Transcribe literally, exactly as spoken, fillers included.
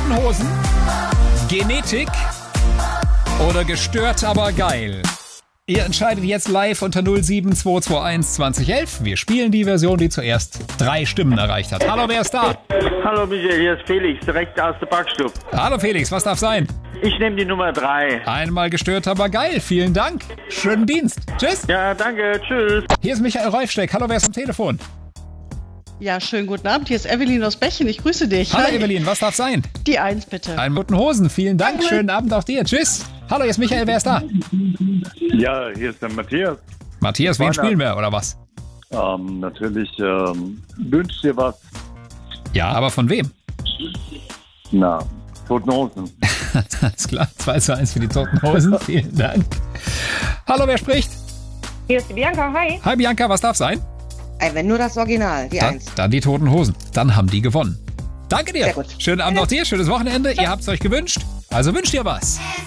Toten Hosen, Genetik oder gestört, aber geil? Ihr entscheidet jetzt live unter null sieben zwei zwei eins zwanzig elf. Wir spielen die Version, die zuerst drei Stimmen erreicht hat. Hallo, wer ist da? Hallo Michael, hier ist Felix, direkt aus der Backstube. Hallo Felix, was darf sein? Ich nehme die Nummer drei. Einmal gestört, aber geil. Vielen Dank. Schönen Dienst. Tschüss. Ja, danke. Tschüss. Hier ist Michael Reufsteck. Hallo, wer ist am Telefon? Ja, schönen guten Abend. Hier ist Evelyn aus Bechen. Ich grüße dich. Hallo Hi. Evelyn, was darf sein? Die Eins bitte. Einen Toten Hosen. Vielen Dank. Schönen Abend auch dir. Tschüss. Hallo, hier ist Michael. Wer ist da? Ja, hier ist der Matthias. Matthias, wen spielen wir oder was? Ähm, natürlich ähm, wünscht dir was. Ja, aber von wem? Na, Toten Hosen. Alles klar. zwei zu eins für die Toten Hosen. Vielen Dank. Hallo, wer spricht? Hier ist die Bianca, hi. Hi Bianca, was darf sein? Ey, wenn nur das Original, die Dann, Eins. dann die Toten Hosen. Dann haben die gewonnen. Danke dir. Sehr gut. Schönen Abend auch dir, schönes Wochenende. Ihr habt es euch gewünscht. Also wünscht ihr was.